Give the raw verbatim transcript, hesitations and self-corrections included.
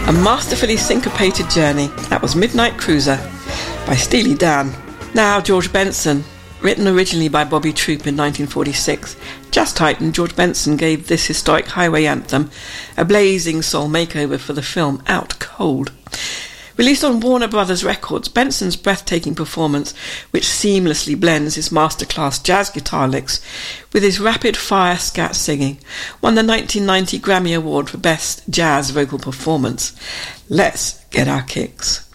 A masterfully syncopated journey. That was Midnight Cruiser by Steely Dan. Now George Benson, written originally by Bobby Troup in nineteen forty-six. Just tightened, George Benson gave this historic highway anthem a blazing soul makeover for the film Out Cold. Released on Warner Brothers Records, Benson's breathtaking performance, which seamlessly blends his masterclass jazz guitar licks with his rapid-fire scat singing, won the nineteen ninety Grammy Award for Best Jazz Vocal Performance. Let's get our kicks.